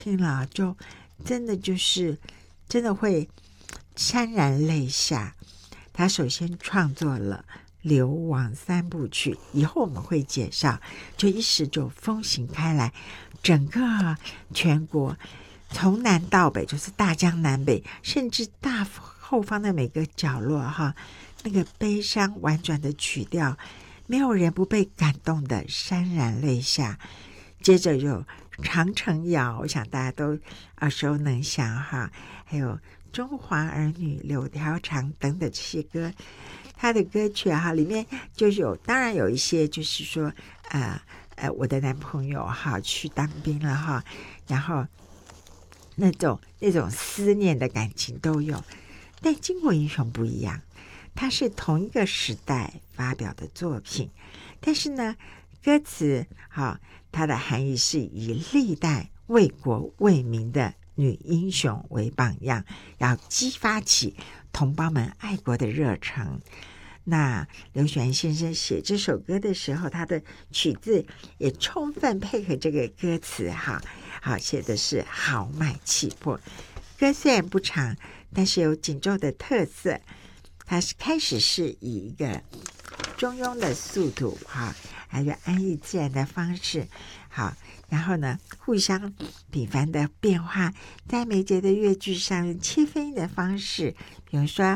听了就真的就是真的会潸然泪下。他首先创作了流亡三部曲，以后我们会介绍，就一时就风行开来，整个全国从南到北，就是大江南北，甚至大后方的每个角落哈，那个悲伤婉转的曲调，没有人不被感动的潸然泪下。接着有长城谣，我想大家都耳熟能详哈，还有中华儿女柳条长等等这些歌，他的歌曲哈里面就有，当然有一些就是说我的男朋友哈去当兵了哈，然后那种思念的感情都有。但巾帼英雄不一样，它是同一个时代发表的作品，但是呢歌词它的含义是以历代为国为民的女英雄为榜样，要激发起同胞们爱国的热忱。那刘选安先生写这首歌的时候，他的曲子也充分配合这个歌词写的是豪迈气魄。歌虽然不长，但是有紧奏的特色。它是开始是以一个中庸的速度还有安逸自然的方式然后呢互相频繁的变化，在每节的乐句上用切分音的方式，比如说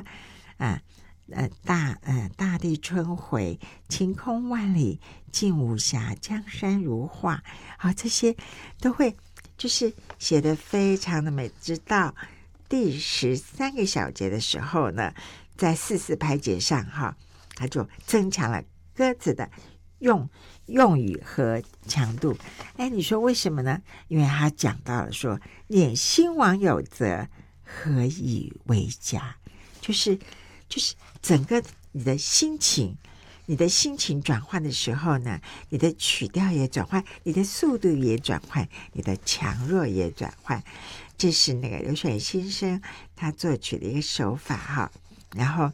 大地春回，晴空万里尽无暇，江山如画这些都会就是写得非常的美。直到第13个小节的时候呢，在4/4拍节上它就增强了歌词的用语和强度。你说为什么呢？因为他讲到了说，念兴亡有责，何以为家，就是整个你的心情转换的时候呢，你的曲调也转换，你的速度也转换，你的强弱也转换。这是那个刘选安先生他作曲的一个手法然后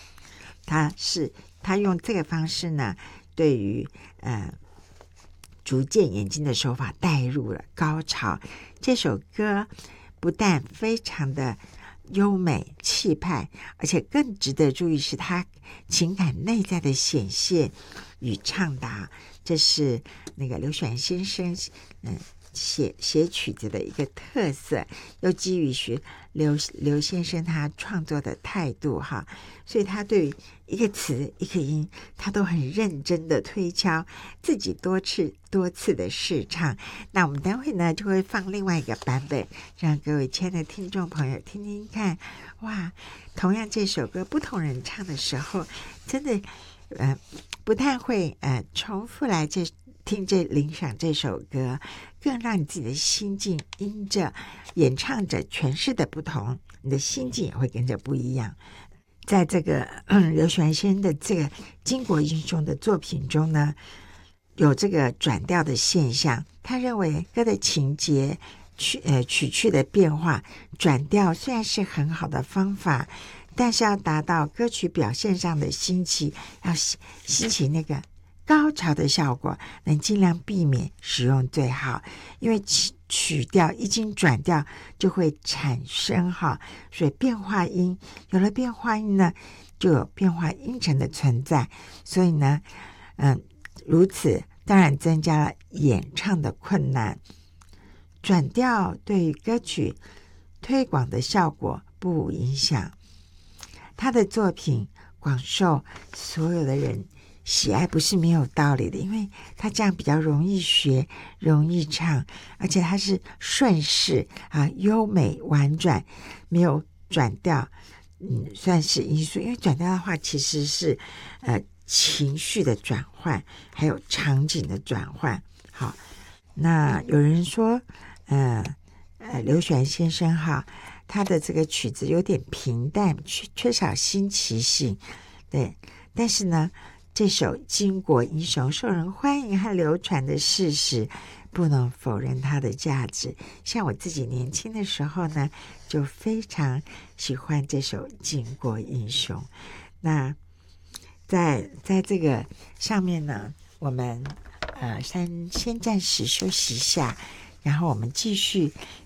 他用这个方式呢，对于逐渐演进的手法带入了高潮。这首歌不但非常的优美气派，而且更值得注意是他情感内在的显现与唱达。这是那个刘选安先生写曲子的一个特色，又基于刘先生他创作的态度所以他对于一个词一个音他都很认真的推敲，自己多次的试唱。那我们待会呢就会放另外一个版本，让各位亲爱的听众朋友听听看。哇，同样这首歌不同人唱的时候，真的不太会重复来领赏这首歌，更让你自己的心境因着演唱者诠释的不同，你的心境也会跟着不一样。在这个刘选安先生的这个巾帼英雄的作品中呢，有这个转调的现象。他认为歌的情节曲趣的变化，转调虽然是很好的方法，但是要达到歌曲表现上的兴起，要兴起那个高潮的效果，能尽量避免使用最好。因为曲调一经转调就会产生所以变化音，有了变化音呢，就有变化音程的存在。所以呢如此当然增加了演唱的困难。转调对于歌曲推广的效果不无影响。他的作品广受所有的人喜爱不是没有道理的，因为他这样比较容易学，容易唱，而且他是顺势优美婉转，没有转调算是因素。因为转调的话其实是情绪的转换，还有场景的转换。好，那有人说刘选安先生他的这个曲子有点平淡，缺少新奇性。对，但是呢这首巾帼英雄受人欢迎和流传的事实，不能否认它的价值。像我自己年轻的时候呢，就非常喜欢这首巾帼英雄。那在这个上面呢，我们先暂时休息一下，然后我们继续